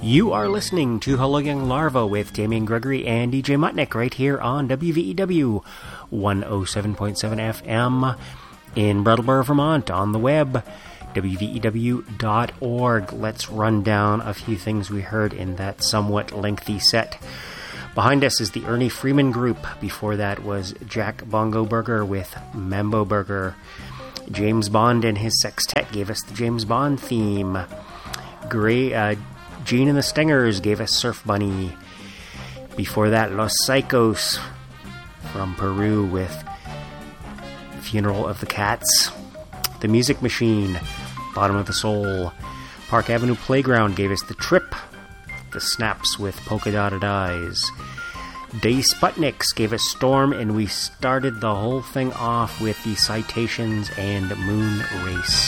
You are listening to Hello Young Larva with Damian Gregory and DJ Mutnick right here on WVEW 107.7 FM in Brattleboro, Vermont, on the web, WVEW.org. Let's run down a few things we heard in that somewhat lengthy set. Behind us is the Ernie Freeman Group. Before that was Jack Bongo Burger with Mambo Burger. James Bond and his sextet gave us the James Bond theme. Gene and the Stingers gave us Surf Bunny. Before that, Los Psychos from Peru with Funeral of the Cats. The Music Machine, Bottom of the Soul. Park Avenue Playground gave us The Trip. The Snaps with Polka Dotted Eyes. Day Sputniks gave us Storm, and we started the whole thing off with the Citations and Moon Race.